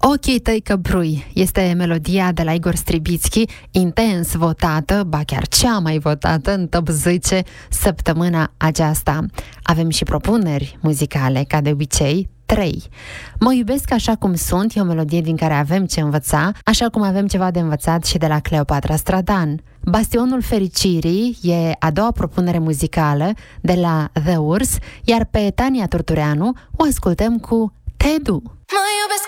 Ochii tăi căprui este melodia de la Igor Stribitski, intens votată, ba chiar cea mai votată în top 10 săptămâna aceasta. Avem și propuneri muzicale, ca de obicei, 3. Mă iubesc așa cum sunt, e o melodie din care avem ce învăța, așa cum avem ceva de învățat și de la Cleopatra Stradan. Bastionul fericirii e a doua propunere muzicală de la The Urs, iar pe Tania Turtureanu o ascultăm cu Te Du.